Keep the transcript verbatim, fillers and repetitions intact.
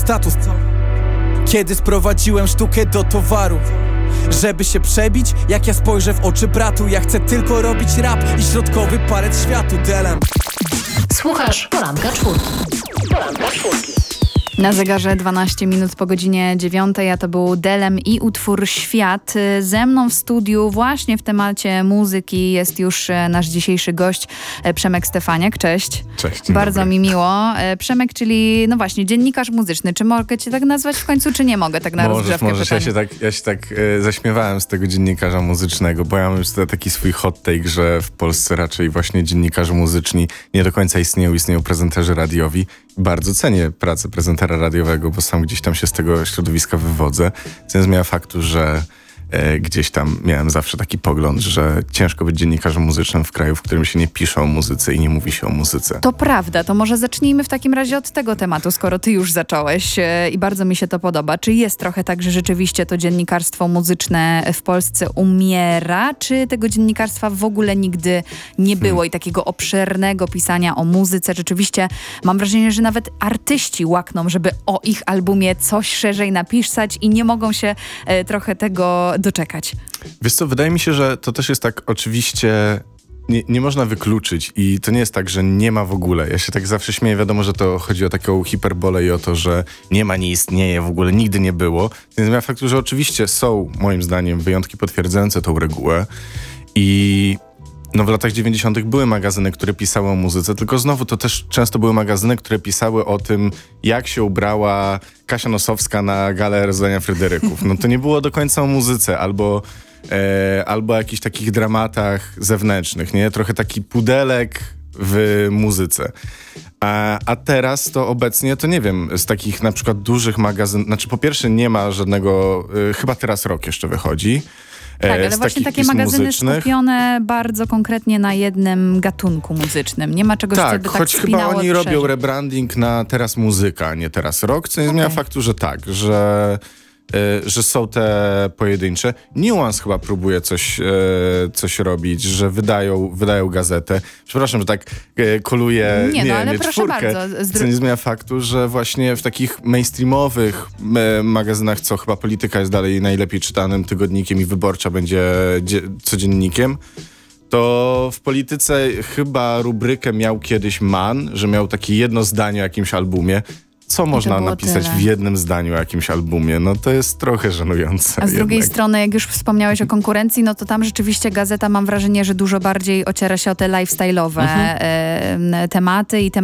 status, co? Kiedy sprowadziłem sztukę do towaru, żeby się przebić, jak ja spojrzę w oczy bratu. Ja chcę tylko robić rap i środkowy palec światu. Delem. Słuchasz Poranka Czwórki. Poranka Czwórki. Na zegarze dwanaście minut po godzinie dziewiątej, a to był Delem i utwór Świat. Ze mną w studiu właśnie w temacie muzyki jest już nasz dzisiejszy gość Przemek Stefaniak. Cześć. Cześć. Bardzo dobry. mi miło. Przemek, czyli no właśnie dziennikarz muzyczny. Czy mogę cię tak nazwać w końcu, czy nie mogę tak na możesz, rozgrzewkę możesz. Ja pytania? się tak, ja się tak e, zaśmiewałem z tego dziennikarza muzycznego, bo ja mam już tutaj taki swój hot take, że w Polsce raczej właśnie dziennikarze muzyczni nie do końca istnieją, istnieją prezenterzy radiowi. Bardzo cenię pracę prezentera radiowego, bo sam gdzieś tam się z tego środowiska wywodzę. Co nie zmienia faktu, że e, gdzieś tam miałem zawsze taki pogląd, że ciężko być dziennikarzem muzycznym w kraju, w którym się nie pisze o muzyce i nie mówi się o muzyce. To prawda, to może zacznijmy w takim razie od tego tematu, skoro ty już zacząłeś e, i bardzo mi się to podoba. Czy jest trochę tak, że rzeczywiście to dziennikarstwo muzyczne w Polsce umiera, czy tego dziennikarstwa w ogóle nigdy nie było hmm. i takiego obszernego pisania o muzyce? Rzeczywiście mam wrażenie, że nawet artyści łakną, żeby o ich albumie coś szerzej napisać i nie mogą się e, trochę tego doczekać. Wiesz co, wydaje mi się, że to też jest tak oczywiście... Nie, nie można wykluczyć i to nie jest tak, że nie ma w ogóle. Ja się tak zawsze śmieję, wiadomo, że to chodzi o taką hiperbolę i o to, że nie ma, nie istnieje, w ogóle nigdy nie było. To nie zmienia faktu, że oczywiście są, moim zdaniem, wyjątki potwierdzające tą regułę i no w latach dziewięćdziesiątych były magazyny, które pisały o muzyce, tylko znowu to też często były magazyny, które pisały o tym, jak się ubrała Kasia Nosowska na galę rozdania Fryderyków. No to nie było do końca o muzyce, albo E, albo jakichś takich dramatach zewnętrznych, nie? Trochę taki pudelek w muzyce. A, a teraz to obecnie, to nie wiem, z takich na przykład dużych magazynów, znaczy po pierwsze nie ma żadnego, e, chyba teraz Rok jeszcze wychodzi. Tak, ale właśnie takie magazyny muzycznych. Skupione bardzo konkretnie na jednym gatunku muzycznym. Nie ma czegoś, tak, co by tak choć chyba oni robią szerzej. rebranding na Teraz Muzyka, a nie Teraz Rok, co nie zmienia Okay. faktu, że tak, że Y, że są te pojedyncze. Nuance chyba próbuje coś, y, coś robić, że wydają, wydają gazetę. Przepraszam, że tak y, koluję nie, nie, no, ale nie proszę czwórkę, bardzo. Zdru- co nie zmienia faktu, że właśnie w takich mainstreamowych y, magazynach, co chyba Polityka jest dalej najlepiej czytanym tygodnikiem i Wyborcza będzie dzie- codziennikiem, to w Polityce chyba rubrykę miał kiedyś Man, że miał takie jedno zdanie o jakimś albumie. Co można napisać tyle. w jednym zdaniu o jakimś albumie? No to jest trochę żenujące. A z drugiej jednak. strony, jak już wspomniałeś o konkurencji, no to tam rzeczywiście gazeta, mam wrażenie, że dużo bardziej ociera się o te lifestyle'owe mhm. e, tematy i tematy